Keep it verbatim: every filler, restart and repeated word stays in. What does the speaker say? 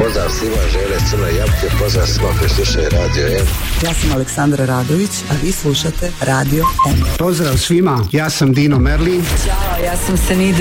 Pozdrav svima, žele Crne Jabuke, pozdrav svima koji slušaju Radio M. Ja sam Aleksandra Radović, a vi slušate Radio M. Pozdrav svima, ja sam Dino Merlin. Ćao, ja sam Senida